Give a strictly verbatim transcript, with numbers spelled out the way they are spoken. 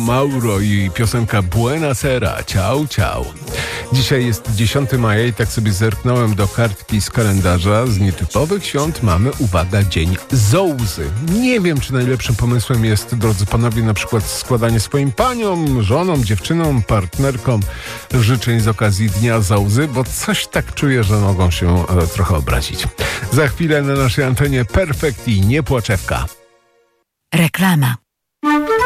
Mauro i piosenka Buenasera, ciao, ciao. Dzisiaj jest dziesiątego maja i tak sobie zerknąłem do kartki z kalendarza. Z nietypowych świąt mamy, uwaga, Dzień Zołzy. Nie wiem, czy najlepszym pomysłem jest, drodzy panowie, na przykład składanie swoim paniom, żonom, dziewczynom, partnerkom życzeń z okazji Dnia Zołzy, bo coś tak czuję, że mogą się e, trochę obrazić. Za chwilę na naszej antenie Perfekt i Niepłaczewka. Reklama.